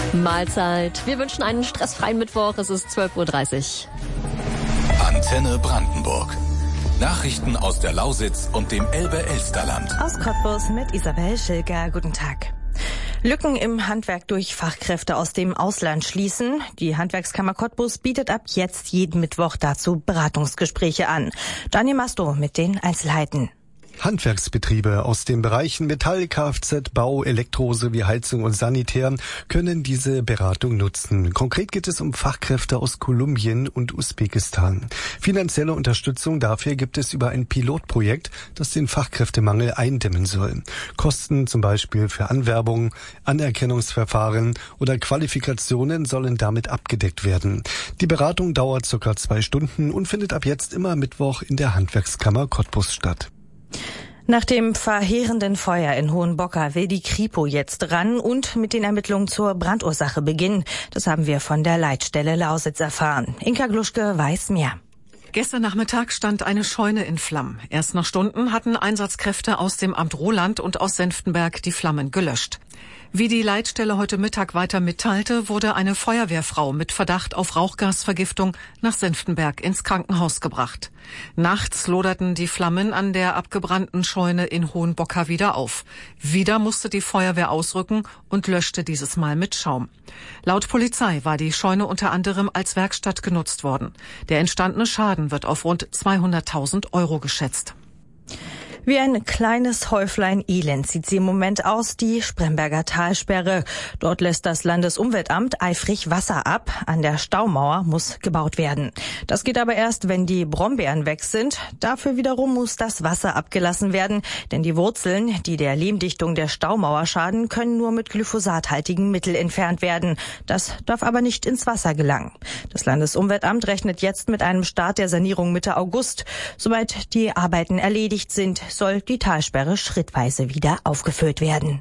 Mahlzeit. Wir wünschen einen stressfreien Mittwoch. Es ist 12:30 Uhr. Antenne Brandenburg. Nachrichten aus der Lausitz und dem Elbe-Elsterland. Aus Cottbus mit Isabel Schilker. Guten Tag. Lücken im Handwerk durch Fachkräfte aus dem Ausland schließen. Die Handwerkskammer Cottbus bietet ab jetzt jeden Mittwoch dazu Beratungsgespräche an. Daniel Masto mit den Einzelheiten. Handwerksbetriebe aus den Bereichen Metall, Kfz, Bau, Elektro sowie Heizung und Sanitär können diese Beratung nutzen. Konkret geht es um Fachkräfte aus Kolumbien und Usbekistan. Finanzielle Unterstützung dafür gibt es über ein Pilotprojekt, das den Fachkräftemangel eindämmen soll. Kosten zum Beispiel für Anwerbung, Anerkennungsverfahren oder Qualifikationen sollen damit abgedeckt werden. Die Beratung dauert ca. 2 Stunden und findet ab jetzt immer Mittwoch in der Handwerkskammer Cottbus statt. Nach dem verheerenden Feuer in Hohenbocker will die Kripo jetzt ran und mit den Ermittlungen zur Brandursache beginnen. Das haben wir von der Leitstelle Lausitz erfahren. Inka Gluschke weiß mehr. Gestern Nachmittag stand eine Scheune in Flammen. Erst nach Stunden hatten Einsatzkräfte aus dem Amt Roland und aus Senftenberg die Flammen gelöscht. Wie die Leitstelle heute Mittag weiter mitteilte, wurde eine Feuerwehrfrau mit Verdacht auf Rauchgasvergiftung nach Senftenberg ins Krankenhaus gebracht. Nachts loderten die Flammen an der abgebrannten Scheune in Hohenbocker wieder auf. Wieder musste die Feuerwehr ausrücken und löschte dieses Mal mit Schaum. Laut Polizei war die Scheune unter anderem als Werkstatt genutzt worden. Der entstandene Schaden wird auf rund 200.000 € geschätzt. Wie ein kleines Häuflein Elend sieht sie im Moment aus, die Spremberger Talsperre. Dort lässt das Landesumweltamt eifrig Wasser ab. An der Staumauer muss gebaut werden. Das geht aber erst, wenn die Brombeeren weg sind. Dafür wiederum muss das Wasser abgelassen werden, denn die Wurzeln, die der Lehmdichtung der Staumauer schaden, können nur mit glyphosathaltigem Mittel entfernt werden. Das darf aber nicht ins Wasser gelangen. Das Landesumweltamt rechnet jetzt mit einem Start der Sanierung Mitte August. Sobald die Arbeiten erledigt sind, soll die Talsperre schrittweise wieder aufgefüllt werden.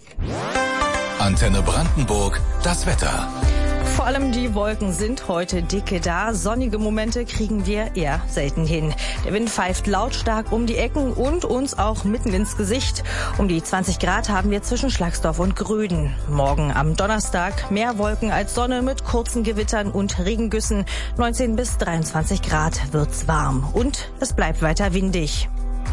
Antenne Brandenburg, das Wetter. Vor allem die Wolken sind heute dicke da. Sonnige Momente kriegen wir eher selten hin. Der Wind pfeift lautstark um die Ecken und uns auch mitten ins Gesicht. Um die 20 Grad haben wir zwischen Schlagsdorf und Gröden. Morgen am Donnerstag mehr Wolken als Sonne mit kurzen Gewittern und Regengüssen. 19 bis 23 Grad wird's warm und es bleibt weiter windig.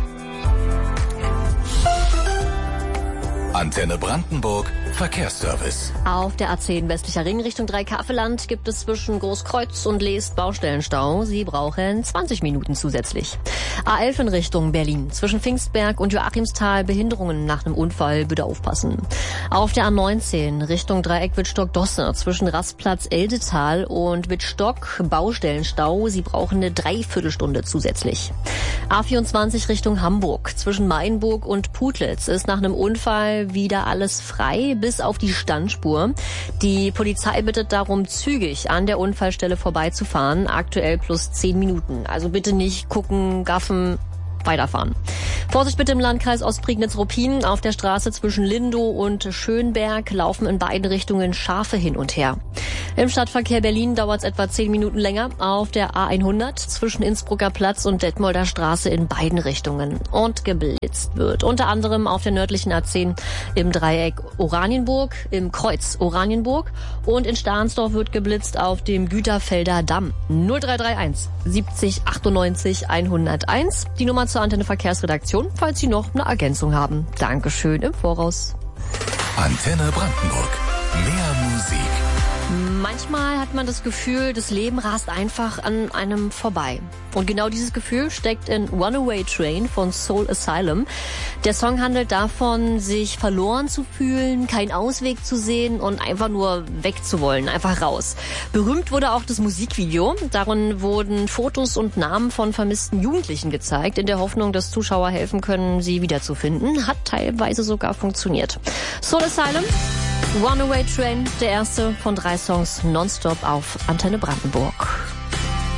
Antenne Brandenburg, Verkehrsservice. Auf der A10 westlicher Ring Richtung Dreikaffeland gibt es zwischen Großkreuz und Leest Baustellenstau. Sie brauchen 20 Minuten zusätzlich. A11 in Richtung Berlin. Zwischen Pfingstberg und Joachimsthal Behinderungen nach einem Unfall, bitte aufpassen. Auf der A19 Richtung Dreieck Wittstock-Dosse. Zwischen Rastplatz Eldetal und Wittstock Baustellenstau. Sie brauchen eine Dreiviertelstunde zusätzlich. A24 Richtung Hamburg. Zwischen Mainburg und Putlitz ist nach einem Unfall wieder alles frei, bis auf die Standspur. Die Polizei bittet darum, zügig an der Unfallstelle vorbeizufahren. Aktuell plus 10 Minuten. Also bitte nicht gucken, gaffen, weiterfahren. Vorsicht bitte im Landkreis Ostprignitz-Ruppin. Auf der Straße zwischen Lindow und Schönberg laufen in beiden Richtungen Schafe hin und her. Im Stadtverkehr Berlin dauert es etwa 10 Minuten länger. Auf der A100 zwischen Innsbrucker Platz und Detmolder Straße in beiden Richtungen. Und geblitzt wird. Unter anderem auf der nördlichen A10 im Dreieck Oranienburg, im Kreuz Oranienburg. Und in Stahnsdorf wird geblitzt auf dem Güterfelder Damm. 0331 70 98 101. Die Nummer zur Antenne Verkehrsredaktion, falls Sie noch eine Ergänzung haben. Dankeschön im Voraus. Antenne Brandenburg. Mehr Musik. Manchmal hat man das Gefühl, das Leben rast einfach an einem vorbei. Und genau dieses Gefühl steckt in Runaway Train von Soul Asylum. Der Song handelt davon, sich verloren zu fühlen, keinen Ausweg zu sehen und einfach nur wegzuwollen, einfach raus. Berühmt wurde auch das Musikvideo. Darin wurden Fotos und Namen von vermissten Jugendlichen gezeigt, in der Hoffnung, dass Zuschauer helfen können, sie wiederzufinden. Hat teilweise sogar funktioniert. Soul Asylum, Runaway Train, der erste von 3 Songs nonstop auf Antenne Brandenburg.